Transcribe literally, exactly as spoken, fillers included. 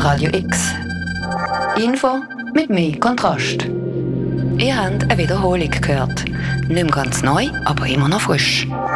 Radio X. Info mit mehr Kontrast. Ihr habt eine Wiederholung gehört. Nicht mehr ganz neu, aber immer noch frisch.